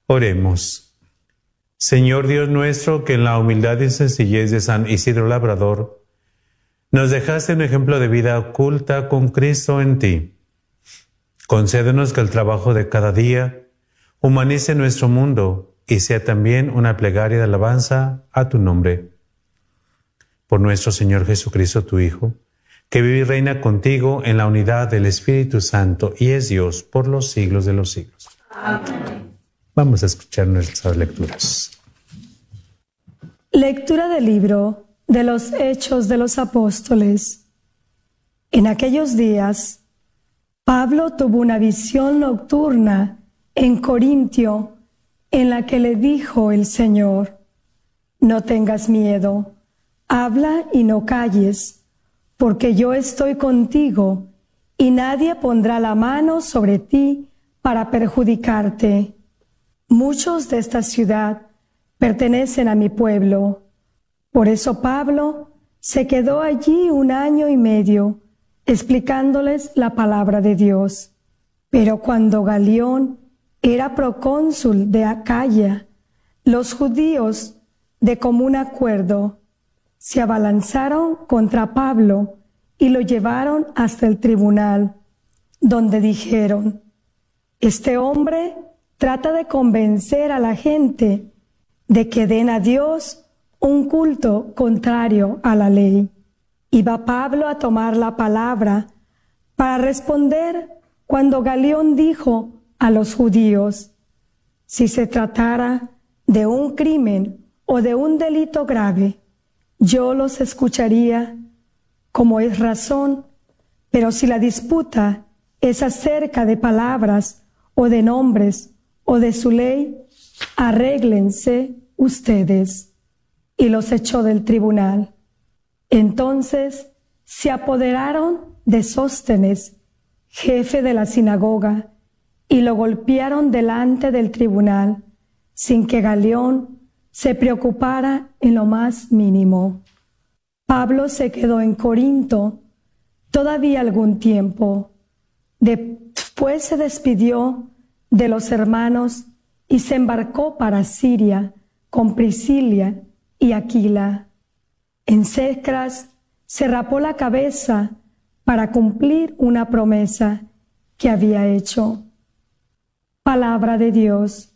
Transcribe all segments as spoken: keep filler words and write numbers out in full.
Oremos. Señor Dios nuestro, que en la humildad y sencillez de San Isidro Labrador nos dejaste un ejemplo de vida oculta con Cristo en ti. Concédenos que el trabajo de cada día humanice nuestro mundo y sea también una plegaria de alabanza a tu nombre. Por nuestro Señor Jesucristo, tu Hijo, que vive y reina contigo en la unidad del Espíritu Santo y es Dios por los siglos de los siglos. Amén. Vamos a escuchar nuestras lecturas. Lectura del libro de los Hechos de los Apóstoles. En aquellos días, Pablo tuvo una visión nocturna en Corintio, en la que le dijo el Señor: no tengas miedo, habla y no calles, porque yo estoy contigo, y nadie pondrá la mano sobre ti para perjudicarte. Muchos de esta ciudad pertenecen a mi pueblo. Por eso Pablo se quedó allí un año y medio, explicándoles la palabra de Dios. Pero cuando Galión era procónsul de Acaya, los judíos, de común acuerdo, se abalanzaron contra Pablo y lo llevaron hasta el tribunal, donde dijeron: este hombre trata de convencer a la gente de que den a Dios un culto contrario a la ley. Iba Pablo a tomar la palabra para responder cuando Galión dijo a los judíos: si se tratara de un crimen o de un delito grave, yo los escucharía como es razón, pero si la disputa es acerca de palabras o de nombres o de su ley, arréglense ustedes. Y los echó del tribunal. Entonces se apoderaron de Sóstenes, jefe de la sinagoga, y lo golpearon delante del tribunal, sin que Galión se preocupara en lo más mínimo. Pablo se quedó en Corinto todavía algún tiempo. Después se despidió de los hermanos y se embarcó para Siria con Priscila y Aquila. En Cescas se rapó la cabeza para cumplir una promesa que había hecho. Palabra de Dios.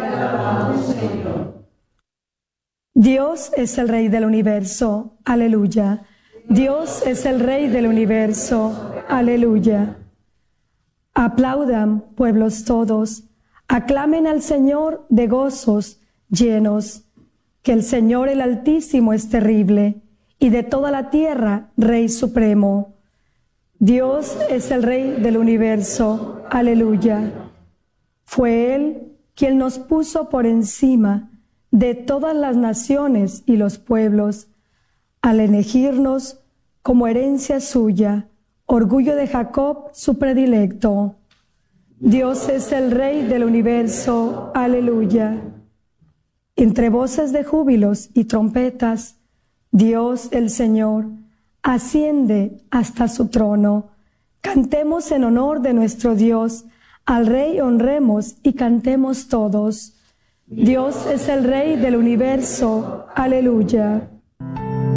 Dios es el Rey del universo. Aleluya. Dios es el Rey del universo. Aleluya. Aplaudan, pueblos todos. Aclamen al Señor de gozos llenos. Que el Señor el Altísimo es terrible, y de toda la tierra Rey supremo. Dios es el Rey del universo. Aleluya. Fue Él quien nos puso por encima de todas las naciones y los pueblos, al elegirnos como herencia suya, orgullo de Jacob, su predilecto. Dios es el Rey del universo. Aleluya. Entre voces de júbilos y trompetas, Dios el Señor asciende hasta su trono. Cantemos en honor de nuestro Dios, al Rey honremos y cantemos todos. Dios es el Rey del universo. Aleluya.